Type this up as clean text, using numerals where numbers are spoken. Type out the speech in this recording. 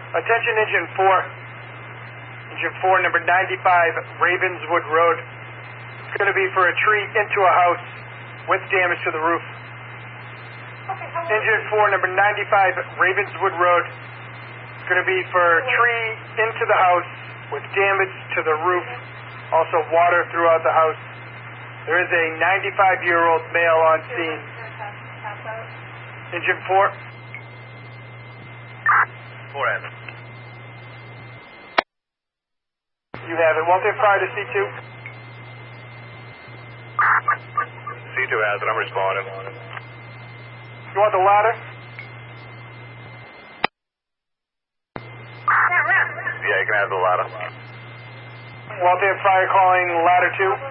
Attention Engine 4. Engine 4, number 95, Ravenswood Road. It's going to be for a tree into a house with damage to the roof. Engine 4, number 95, Ravenswood Road. It's going to be for a tree into the house with damage to the roof. Also water throughout the house. There is a 95-year-old male on scene. Engine 4. 4 Hazard. You have it. Walter, fire to C2. C2 Hazard, I'm responding. You want the ladder? Yeah, you can have the ladder. Walter, fire calling ladder 2.